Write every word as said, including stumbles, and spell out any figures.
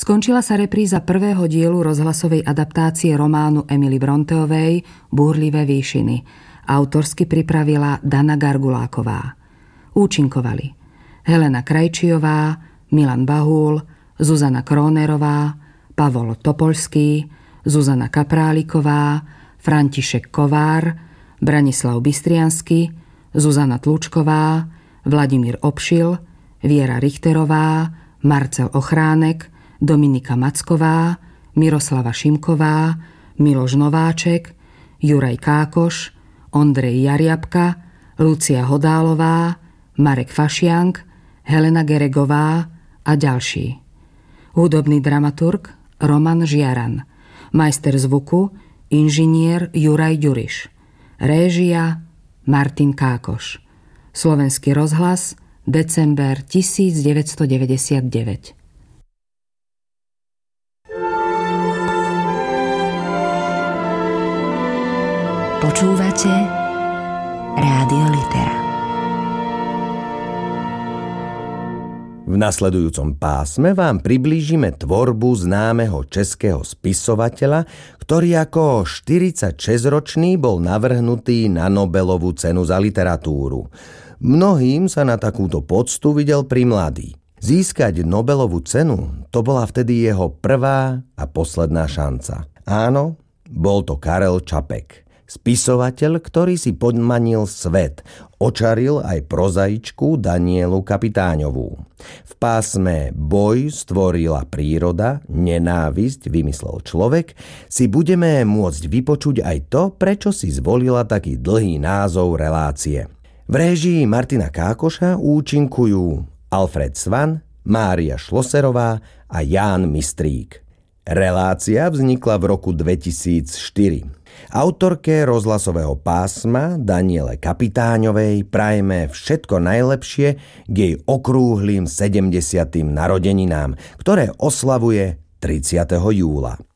Skončila sa repríza prvého dielu rozhlasovej adaptácie románu Emily Bronteovej Búrlivé výšiny. Autorsky pripravila Dana Garguláková. Účinkovali Helena Krajčiová, Milan Bahúl, Zuzana Krónerová, Pavol Topolský, Zuzana Kapráliková, František Kovár, Branislav Bystriansky, Zuzana Tlučková, Vladimír Obšil, Viera Richterová, Marcel Ochránek, Dominika Macková, Miroslava Šimková, Miloš Nováček, Juraj Kákoš, Ondrej Jariabka, Lucia Hodálová, Marek Fašiank, Helena Geregová a ďalší. Hudobný dramaturg Roman Žiaran. Majster zvuku inžinier Juraj Ďuriš. Réžia Martin Kákoš. Slovenský rozhlas, december devätnásťstodeväťdesiatdeväť. Počúvate Rádio Litera. V nasledujúcom pásme vám priblížime tvorbu známeho českého spisovateľa, ktorý ako štyridsaťšesťročný bol navrhnutý na Nobelovú cenu za literatúru. Mnohým sa na takúto poctu videl primladý. Získať Nobelovú cenu, to bola vtedy jeho prvá a posledná šanca. Áno, bol to Karel Čapek. Spisovateľ, ktorý si podmanil svet, očaril aj prozaičku Danielu Kapitáňovú. V pásme Boj stvorila príroda, nenávisť vymyslel človek si budeme môcť vypočuť aj to, prečo si zvolila taký dlhý názov relácie. V réžii Martina Kákoša účinkujú Alfred Svan, Mária Šloserová a Ján Mistrík. Relácia vznikla v roku dvetisícštyri. Autorke rozhlasového pásma Daniele Kapitáňovej prajeme všetko najlepšie k jej okrúhlym sedemdesiatym narodeninám, ktoré oslavuje tridsiateho júla.